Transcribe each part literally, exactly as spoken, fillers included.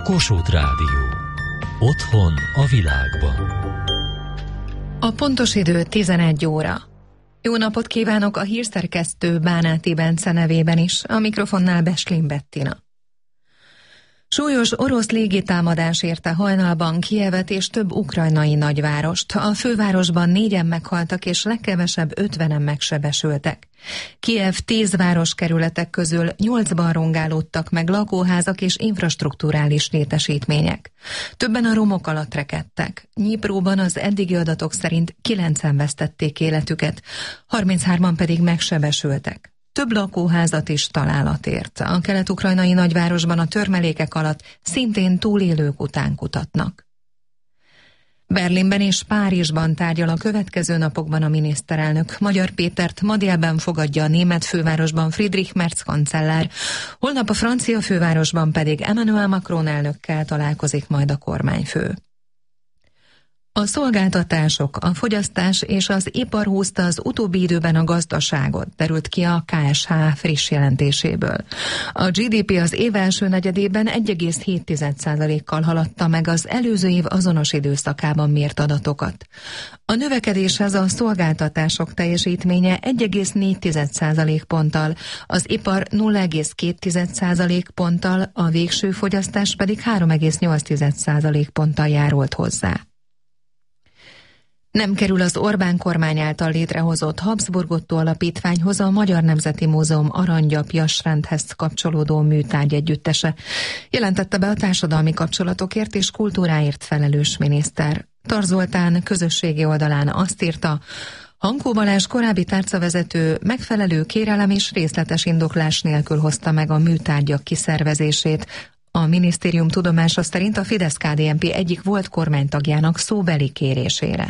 Kossuth Rádió. Otthon a világban. A pontos idő tizenegy óra. Jó napot kívánok a hírszerkesztő Bánáti Bence nevében is, a mikrofonnál Beslin Bettina. Súlyos orosz légitámadás érte hajnalban Kijevet és több ukrajnai nagyvárost. A fővárosban négyen meghaltak és legkevesebb ötvenen megsebesültek. Kijev tíz városkerületek közül nyolcban rongálódtak meg lakóházak és infrastrukturális létesítmények. Többen a romok alatt rekedtek. Nyipróban az eddigi adatok szerint kilencen vesztették életüket, harminchárman pedig megsebesültek. Több lakóházat is találat ért. A kelet-ukrajnai nagyvárosban a törmelékek alatt szintén túlélők után kutatnak. Berlinben és Párizsban tárgyal a következő napokban a miniszterelnök. Magyar Pétert ma délben fogadja a német fővárosban Friedrich Merz kancellár, holnap a francia fővárosban pedig Emmanuel Macron elnökkel találkozik majd a kormányfő. A szolgáltatások, a fogyasztás és az ipar húzta az utóbbi időben a gazdaságot, derült ki a ká es há friss jelentéséből. A gé dé pé az év első negyedében egy egész hét százalékkal haladta meg az előző év azonos időszakában mért adatokat. A növekedéshez a szolgáltatások teljesítménye egy egész négy százalékponttal, az ipar nulla egész két százalékponttal, a végső fogyasztás pedig három egész nyolc százalékponttal járult hozzá. Nem kerül az Orbán kormány által létrehozott Habsburg Otto alapítványhoz a Magyar Nemzeti Múzeum aranygyapjasrendhez kapcsolódó műtárgy együttese, jelentette be a társadalmi kapcsolatokért és kultúráért felelős miniszter. Tar Zoltán közösségi oldalán azt írta, Hankó Balázs korábbi tárcavezető megfelelő kérelem és részletes indoklás nélkül hozta meg a műtárgyak kiszervezését. A minisztérium tudomása szerint a Fidesz-ká dé en pé egyik volt kormánytagjának szóbeli kérésére.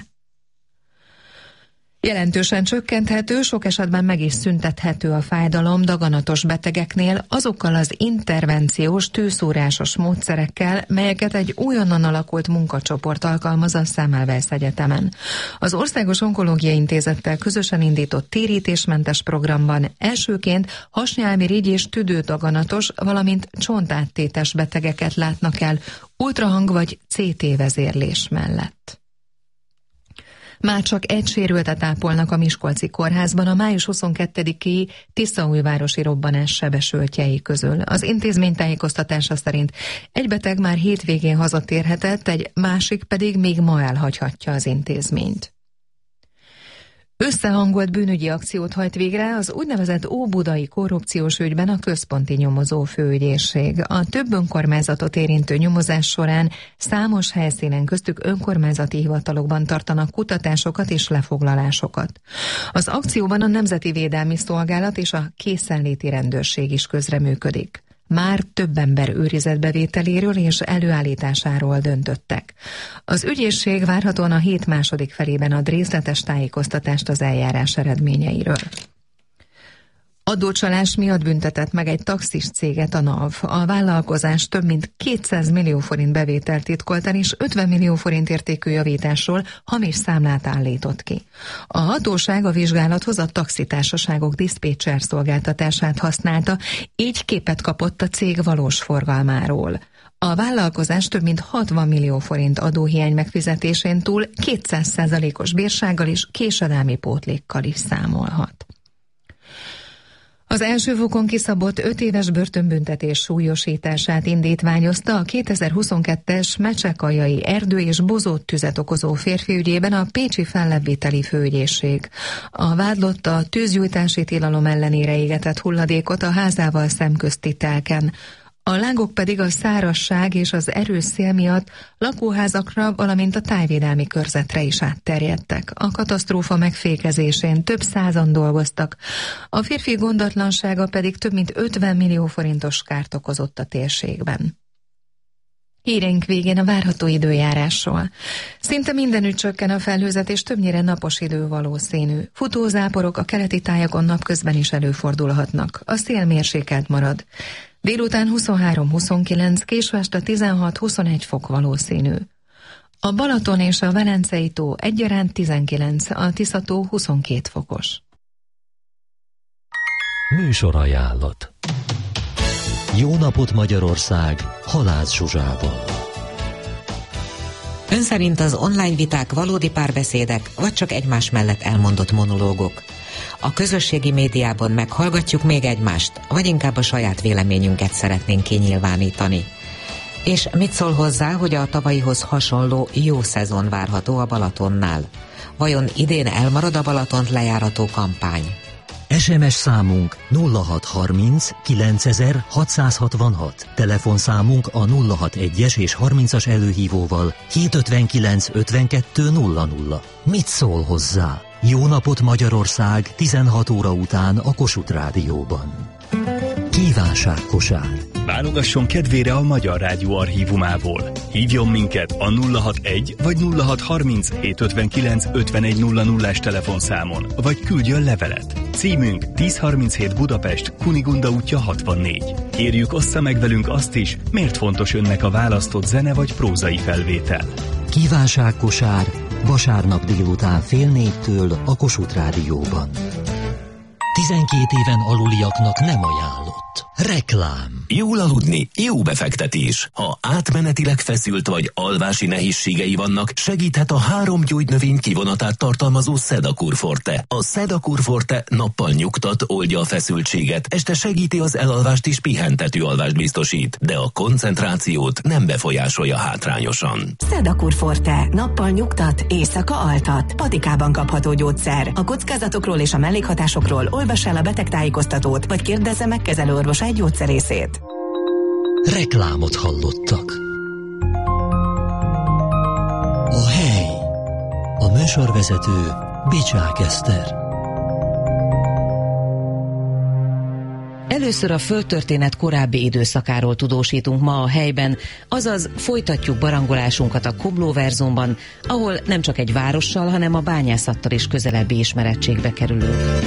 Jelentősen csökkenthető, sok esetben meg is szüntethető a fájdalom daganatos betegeknél azokkal az intervenciós, tűszúrásos módszerekkel, melyeket egy újonnan alakult munkacsoport alkalmaz a Semmelweis Egyetemen. Az Országos Onkológiai Intézettel közösen indított térítésmentes programban elsőként hasnyálmirigy és tüdődaganatos, valamint csontáttétes betegeket látnak el ultrahang vagy cé té vezérlés mellett. Már csak egy sérültet ápolnak a Miskolci kórházban a május huszonkettediki tiszaújvárosi robbanás sebesültjei közül. Az intézmény tájékoztatása szerint egy beteg már hétvégén hazatérhetett, egy másik pedig még ma elhagyhatja az intézményt. Összehangolt bűnügyi akciót hajt végre az úgynevezett óbudai korrupciós ügyben a központi nyomozó főügyészség. A több önkormányzatot érintő nyomozás során számos helyszínen, köztük önkormányzati hivatalokban tartanak kutatásokat és lefoglalásokat. Az akcióban a Nemzeti Védelmi Szolgálat és a készenléti rendőrség is közreműködik. Már több ember őrizetbevételéről és előállításáról döntöttek. Az ügyészség várhatóan a hét második felében ad részletes tájékoztatást az eljárás eredményeiről. Adócsalás miatt büntetett meg egy taxis céget a NAV. A vállalkozás több mint kétszáz millió forint bevételt titkoltan és ötven millió forint értékű javításról hamis számlát állított ki. A hatóság a vizsgálathoz a taxitársaságok diszpécser szolgáltatását használta, így képet kapott a cég valós forgalmáról. A vállalkozás több mint hatvan millió forint adóhiány megfizetésén túl kétszáz százalékos bírsággal és késedelmi pótlékkal is számolhat. Az első fokon kiszabott öt éves börtönbüntetés súlyosítását indítványozta a kétezer-huszonkettes Mecsekajai erdő- és bozót tüzet okozó férfi ügyében a pécsi fellebbviteli főügyészség. A vádlott a tűzgyújtási tilalom ellenére égetett hulladékot a házával szemközti telken. A lángok pedig a szárazság és az erős szél miatt lakóházakra, valamint a tájvédelmi körzetre is átterjedtek. A katasztrófa megfékezésén több százan dolgoztak, a férfi gondatlansága pedig több mint ötven millió forintos kárt okozott a térségben. Híreink végén a várható időjárásról. Szinte mindenütt csökken a felhőzet, és többnyire napos idő valószínű. Futózáporok a keleti tájakon napközben is előfordulhatnak. A szél mérsékelt marad. Délután huszonhárom-huszonkilenc, késő este tizenhat-huszonegy fok valószínű. A Balaton és a Velencei tó egyaránt tizenkilenc, a Tisza-tó huszonkét fokos. Műsorajánlat. Jó napot Magyarország, Halász Zsuzsával. Ön szerint az online viták valódi párbeszédek, vagy csak egymás mellett elmondott monológok? A közösségi médiában meghallgatjuk még egymást, vagy inkább a saját véleményünket szeretnénk kinyilvánítani? És mit szól hozzá, hogy a tavalyihoz hasonló jó szezon várható a Balatonnál? Vajon idén elmarad a Balatont lejárató kampány? es em es számunk nulla hat harminc kilencezer hatszázhatvanhat, telefonszámunk a nulla hat egyes és harmincas előhívóval hétszázötvenkilenc ötvenkettő nulla nulla. Mit szól hozzá? Jó napot Magyarország tizenhat óra után a Kossuth Rádióban. Kívánságkosár. Válogasson kedvére a Magyar Rádió archívumából. Hívjon minket a nulla hat egy vagy nulla hat harminc hétszázötvenkilenc ötvenegy nulla nullás telefonszámon, vagy küldjön levelet. Címünk tíz harminchét Budapest, Kunigunda útja hatvannégy. Kérjük, ossza meg velünk azt is, miért fontos önnek a választott zene vagy prózai felvétel. Kívánságkosár vasárnap délután fél négytől a Kossuth Rádióban. tizenkét éven aluliaknak nem ajánlott. Reklám. Jól aludni, jó befektetés. Ha átmenetileg feszült vagy alvási nehézségei vannak, segíthet a három gyógynövény kivonatát tartalmazó Sedakur Forte. A Sedakur Forte nappal nyugtat, oldja a feszültséget, este segíti az elalvást és pihentető alvást biztosít, de a koncentrációt nem befolyásolja hátrányosan. Sedakur Forte. Nappal nyugtat, éjszaka altat. Patikában kapható gyógyszer. A kockázatokról és a mellékhatásokról olvass el a betegtájékoztatót, vagy kérdezze meg kezelőorvos egy gyógyszerészét. Reklámot hallottak. A hely. A műsorvezető Bicsák Eszter. Először a földtörténet korábbi időszakáról tudósítunk ma a helyben, azaz folytatjuk barangolásunkat a Komlóverzumban, ahol nem csak egy várossal, hanem a bányászattal is közelebbi ismerettségbe kerülünk.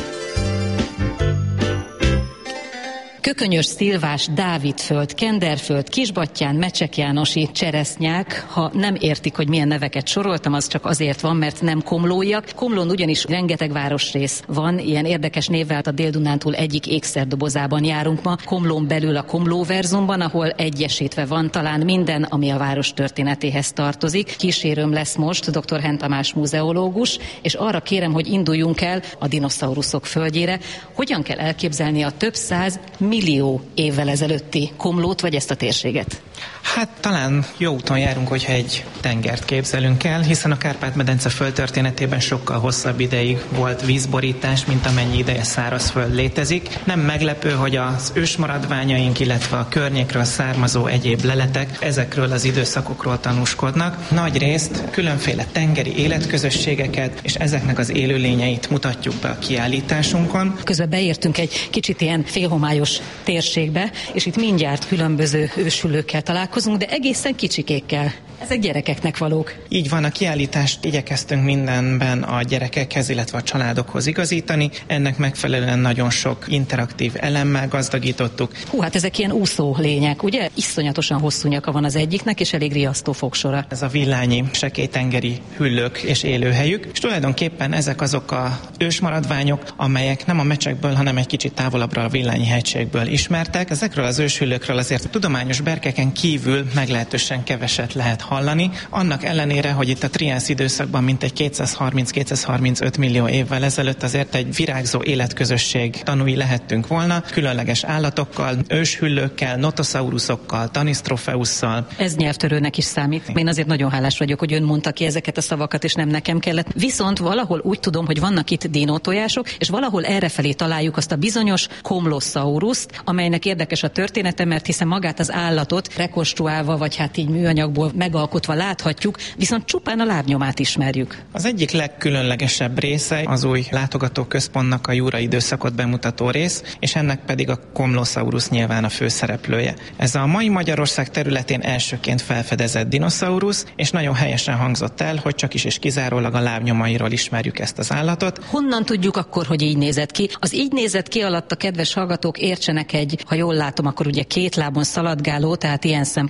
Kökönyös, Szilvás, Dávidföld, Kenderföld, Kisbattyán, Mecsek Jánosi, Cseresznyák. Ha nem értik, hogy milyen neveket soroltam, az csak azért van, mert nem komlóiak. Komlón ugyanis rengeteg városrész van, ilyen érdekes névvel a Dél-Dunántúl egyik ékszerdobozában járunk ma. Komlón belül a Komlóverzumban, ahol egyesítve van talán minden, ami a város történetéhez tartozik. Kísérőm lesz most dr. Henn Tamás múzeológus, és arra kérem, hogy induljunk el a dinoszauruszok földjére. Hogyan kell elképzelni a több száz millió évvel ezelőtti Komlót, vagy ezt a térséget? Hát talán jó úton járunk, hogyha egy tengert képzelünk el, hiszen a Kárpát-medence földtörténetében sokkal hosszabb ideig volt vízborítás, mint amennyi ideje szárazföld létezik. Nem meglepő, hogy az ősmaradványaink, illetve a környékről származó egyéb leletek ezekről az időszakokról tanúskodnak. Nagy részt különféle tengeri életközösségeket és ezeknek az élőlényeit mutatjuk be a kiállításunkon. Közben beértünk egy kicsit ilyen félhomályos térségbe, és itt mindjárt különböző ősülőkkel találkozunk, de egészen kicsikékkel. Ezek gyerekeknek valók. Így van, a kiállítást igyekeztünk mindenben a gyerekekhez, illetve a családokhoz igazítani. Ennek megfelelően nagyon sok interaktív elemmel gazdagítottuk. Hú, hát ezek ilyen úszó lények, ugye? Iszonyatosan hosszú nyaka van az egyiknek, és elég riasztó fogsora. Ez a villányi sekélytengeri hüllők és élőhelyük, és tulajdonképpen ezek azok a ősmaradványok, amelyek nem a Mecsekből, hanem egy kicsit távolabbra a Villányi hegységből ismertek. Ezekről az őshüllőkről azért a tudományos berkeken kívül meglehetősen keveset lehet hallani. Annak ellenére, hogy itt a triász időszakban mintegy kétszázharminc-kétszázharmincöt millió évvel ezelőtt azért egy virágzó életközösség tanúi lehettünk volna, különleges állatokkal, őshüllőkkel, notoszauruszokkal, Tanisztrofeusszal. Ez nyelvtörőnek is számít. Én azért nagyon hálás vagyok, hogy ön mondta ki ezeket a szavakat, és nem nekem kellett. Viszont valahol úgy tudom, hogy vannak itt dinótojások, és valahol errefelé találjuk azt a bizonyos Komlosauruszt, amelynek érdekes a története, mert hiszen magát az állatot rekonstruálva, vagy hát így műanyagból megalkotva láthatjuk, viszont csupán a lábnyomát ismerjük. Az egyik legkülönlegesebb része az új látogatóközpontnak a jura időszakot bemutató rész, és ennek pedig a Komlosaurus nyilván a főszereplője. Ez a mai Magyarország területén elsőként felfedezett dinoszaurusz, és nagyon helyesen hangzott el, hogy csak is és kizárólag a lábnyomairól ismerjük ezt az állatot. Honnan tudjuk akkor, hogy így nézett ki? Az így nézett ki alatt a kedves hallgatók értsenek egy, ha jól látom, akkor ugye két lábon szaladgáló, tehát ilyen szempontból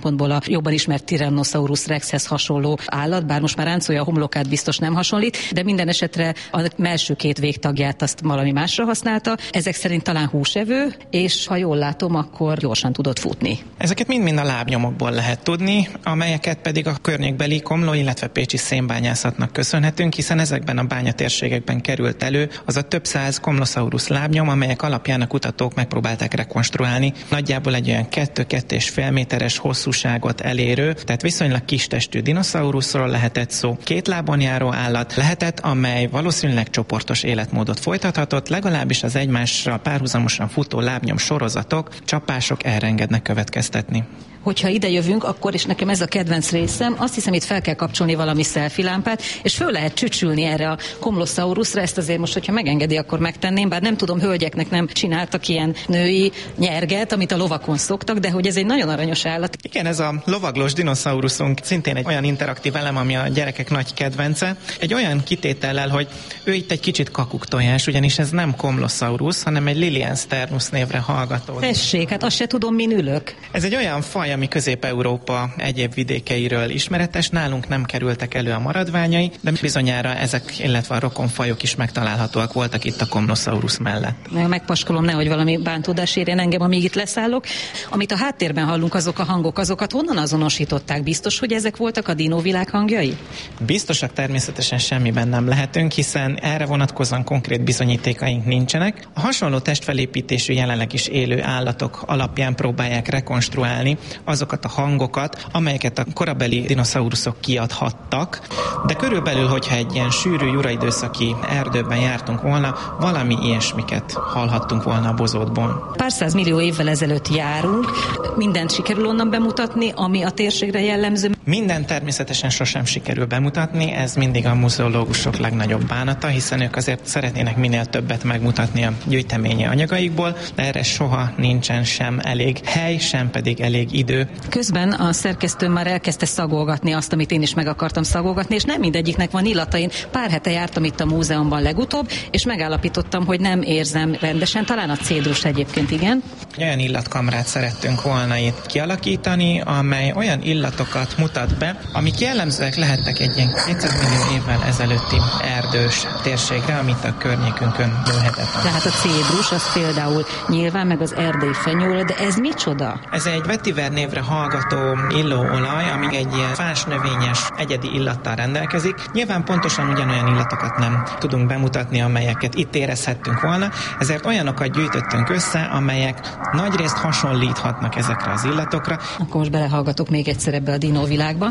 szempontból a jobban ismert Tyrannosaurus rexhez hasonló állat, bár most már ráncolja a homlokát, biztos nem hasonlít, de minden esetre a mellső két végtagját azt valami másra használta. Ezek szerint talán húsevő, és ha jól látom, akkor gyorsan tudott futni. Ezeket mind-mind a lábnyomokból lehet tudni, amelyeket pedig a környékbeli komló, illetve pécsi szénbányászatnak köszönhetünk, hiszen ezekben a bányatérségekben került elő az a több száz Komlosaurus lábnyom, amelyek alapján a kutatók megpróbálták rekonstruálni. Nagyjából egy olyan kettő-kettő és fél méteres hosszúságot elérő, tehát viszonylag kis testű dinoszauruszról lehetett szó. Két lábon járó állat lehetett, amely valószínűleg csoportos életmódot folytathatott, legalábbis az egymással párhuzamosan futó lábnyom sorozatok, csapások erre engednek következtetni. Hogyha ide jövünk, akkor, és nekem ez a kedvenc részem, azt hiszem, itt fel kell kapcsolni valami selfie lámpát, és föl lehet csücsülni erre a Komlosaurusra, ezt azért most, hogyha megengedi, akkor megtenném, bár nem tudom, hölgyeknek nem csináltak ilyen női nyerget, amit a lovakon szoktak, de hogy ez egy nagyon aranyos állat. Igen, ez a lovaglós dinoszauruszunk szintén egy olyan interaktív elem, ami a gyerekek nagy kedvence. Egy olyan kitétellel, hogy ő itt egy kicsit kakuktojás, ugyanis ez nem Komlosaurus, hanem egy Liliensternus névre hallgató. Tessék, hát azt se tudom, min ülök. Ez egy olyan faj, ami Közép-Európa egyéb vidékeiről ismeretes, nálunk nem kerültek elő a maradványai, de bizonyára ezek, illetve a rokonfajok is megtalálhatóak voltak itt a Komlosaurus mellett. Megpaskolom, nehogy valami bántódás érjen engem, amíg itt leszállok. Amit a háttérben hallunk, azok a hangok, azokat honnan azonosították? Biztos, hogy ezek voltak a dinóvilág hangjai? Biztosak természetesen semmiben nem lehetünk, hiszen erre vonatkozóan konkrét bizonyítékaink nincsenek. A hasonló testfelépítésű jelenleg is élő állatok alapján próbálják rekonstruálni azokat a hangokat, amelyeket a korabeli dinoszauruszok kiadhattak, de körülbelül, hogyha egy ilyen sűrű juraidőszaki erdőben jártunk volna, valami ilyesmiket hallhattunk volna a bozótból. Pár száz millió évvel ezelőtt járunk, mindent sikerül onnan bemutatni, ami a térségre jellemző? Minden természetesen sosem sikerül bemutatni, ez mindig a muzeológusok legnagyobb bánata, hiszen ők azért szeretnének minél többet megmutatni a gyűjteményi anyagaikból, de erre soha nincsen sem elég hely, sem pedig elég idő. Közben a szerkesztőm már elkezdte szagolgatni azt, amit én is meg akartam szagolgatni, és nem mindegyiknek van illata. Én pár hete jártam itt a múzeumban legutóbb, és megállapítottam, hogy nem érzem rendesen, talán a cédrus egyébként, igen. Olyan illatkamrát szerettünk volna itt kialakítani, amely olyan illatokat mutat be, amik jellemzőek lehettek egy ilyen kétszáz millió évvel ezelőtti erdős térségre, amit a környékünkön lőhetett. Tehát a cédrus, az például nyilván, meg az erdélyi fenyőre, de ez micsoda? Ez egy vetiver névre hallgató illóolaj, ami egy ilyen fás növényes egyedi illattal rendelkezik. Nyilván pontosan ugyanolyan illatokat nem tudunk bemutatni, amelyeket itt érezhettünk volna, ezért olyanokat gyűjtöttünk össze, amelyek nagyrészt hasonlíthatnak ezekre az illatokra. Akkor most belehallgatok még egyszer ebbe a dinóvilágba.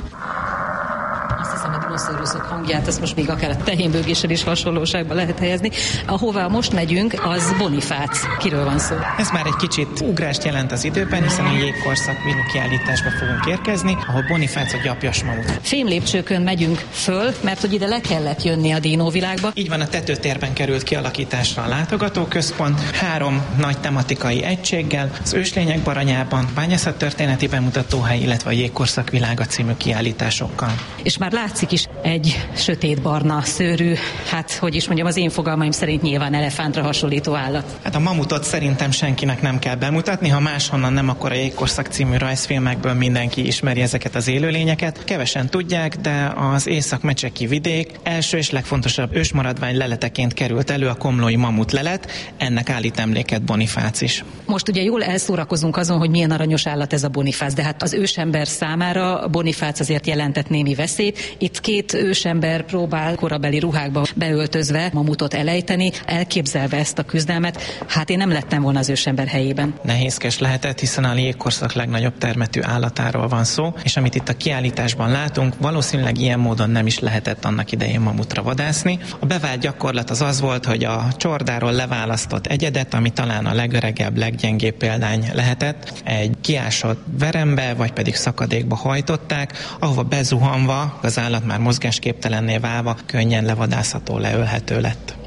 Azt hiszem, a dinoszauruszok hangját, azt most még akár a tehénbőgéssel is hasonlóságban lehet helyezni. Ahová most megyünk, az Bonifác. Kiről van szó? Ez már egy kicsit ugrást jelent az időben, hiszen a jégkorszak kiállításba fogunk érkezni, ahol Bonifác a gyapjas mamut. Fémlépcsőkön megyünk föl, mert hogy ide le kellett jönni a dinóvilágba. Így van, a tetőtérben került kialakításra a látogatóközpont, három nagy tematikai egységgel, az őslények baranyában, bányászattörténeti bemutatóhely, illetve a jégkorszak világa című kiállításokkal. És már látszik is egy sötétbarna szőrű, hát hogy is mondjam, az én fogalmaim szerint nyilván elefántra hasonlító állat. Hát a mamutot szerintem senkinek nem kell bemutatni, ha máshonnan nem, akkor a Jégkorszak című rajzfilmekből mindenki ismeri ezeket az élőlényeket. Kevesen tudják, de az észak-mecseki vidék első és legfontosabb ősmaradvány leleteként került elő a komlói mamut lelet, ennek állít emléket Bonifác is. Most ugye jól elszórakozunk azon, hogy milyen aranyos állat ez a Bonifác, de hát az ősember számára Bonifác azért jelentett némi veszélyt. Itt két ősember próbál korabeli ruhákba beöltözve mamutot elejteni, elképzelve ezt a küzdelmet. Hát én nem lettem volna az ősember helyében. Nehézkes lehetett, hiszen a jégkorszak legnagyobb termetű állatáról van szó, és amit itt a kiállításban látunk, valószínűleg ilyen módon nem is lehetett annak idején mamutra vadászni. A bevált gyakorlat az az volt, hogy a csordáról leválasztott egyedet, ami talán a legöregebb, leggyengébb példány lehetett, egy kiásott verembe, vagy pedig szakadékba hajtották, ahova bezuhanva az állat már mozgásképtelenné válva könnyen levadászható, leölhető lett.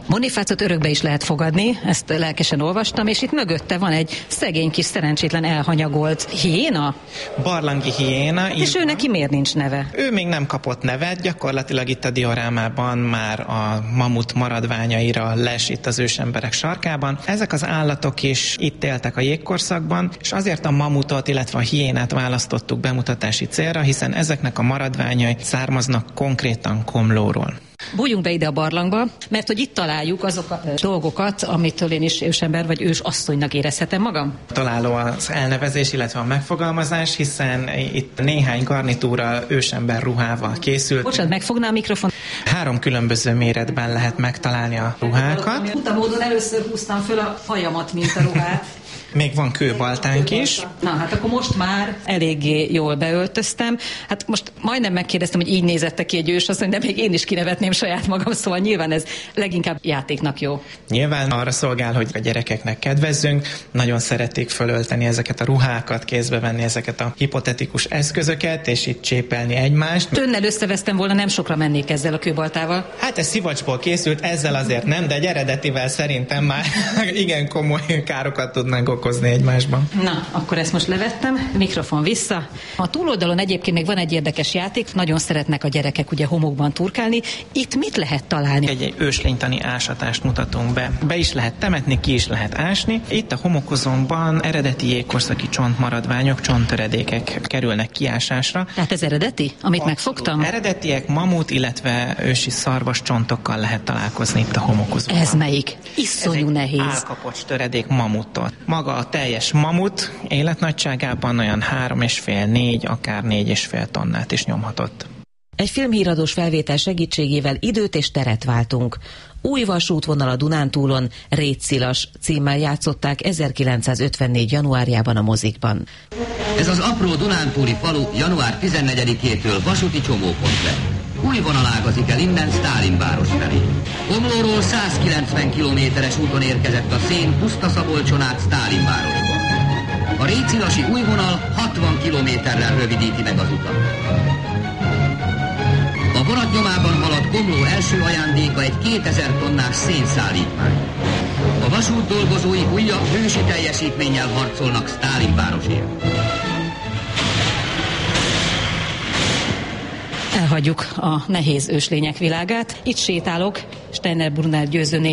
Bonifácot örökbe is lehet fogadni, ezt lelkesen olvastam, és itt mögötte van egy szegény kis szerencsétlen elhanyagolt hiéna? Barlangi hiéna. És ő neki miért nincs neve? Ő még nem kapott nevet, gyakorlatilag itt a diorámában már a mamut maradványaira les itt az ősemberek sarkában. Ezek az állatok is itt éltek a jégkorszakban, és azért a mamutot, illetve a hiénát választottuk bemutatási célra, hiszen ezeknek a maradványai származnak konkrétan Komlóról. Bújjunk be ide a barlangba, mert hogy itt találjuk azok a dolgokat, amitől én is ősember vagy ős asszonynak érezhetem magam. Találó az elnevezés, illetve a megfogalmazás, hiszen itt néhány garnitúra ősember ruhával készült. Bocsánat, megfogná a mikrofon? Három különböző méretben lehet megtalálni a ruhákat. Utamódon először húztam föl a fajamat, mint a ruhát. Még van kőbaltánk is. Na, hát akkor most már eléggé jól beöltöztem. Hát most majdnem megkérdeztem, hogy így nézette ki egy ős, azt mondja, de még én is kinevetném saját magam, szóval nyilván ez leginkább játéknak jó. Nyilván arra szolgál, hogy a gyerekeknek kedvezzünk, nagyon szeretik fölölteni ezeket a ruhákat, kézbe venni ezeket a hipotetikus eszközöket, és itt csépelni egymást. Önnel összevesztem volna, nem sokra mennék ezzel a kőbaltával. Hát ez szivacsból készült, ezzel azért nem, de egy eredetivel szerintem már igen komoly károkat tudnánk okozni egymásban. Na, akkor ezt most levettem, mikrofon vissza. A túloldalon egyébként még van egy érdekes játék, nagyon szeretnek a gyerekek ugye homokban turkálni. Itt mit lehet találni? Egy, egy őslénytani ásatást mutatunk be. Be is lehet temetni, ki is lehet ásni. Itt a homokozónkban eredeti jégkorszaki csontmaradványok, csonttöredékek kerülnek kiásásra. Tehát ez eredeti, amit Abszolút. megfogtam? Eredetiek, mamut, illetve ősi szarvas csontokkal lehet találkozni itt a homokozóban. Ez melyik? Iszonyú ez nehéz. Álkapocs töredék mamuttól. Maga a teljes mamut életnagyságában olyan három és fél, négy, akár négy és fél tonnát is nyomhatott. Egy filmhíradós felvétel segítségével időt és teret váltunk. Új vasútvonal a Dunántúlon, Rétszilas címmel játszották ezerkilencszázötvennégy. januárjában a mozikban. Ez az apró dunántúli falu január tizennegyedikétől vasúti csomópont lett. Új vonal ágazik el innen Sztálinváros felé. Komlóról százkilencven kilométeres úton érkezett a szén Puszta-Szabolcson át Sztálinvárosba. A rétszilasi új vonal hatvan kilométerrel rövidíti meg az utat. A vonat nyomában halad Komló első ajándéka egy kétezer tonnás szénszállítmány. A vasút dolgozói újabb hősi teljesítménnyel harcolnak Sztálinvárosért. Elhagyjuk a nehéz őslények világát. Itt sétálok Steiner Brunner Győzőnél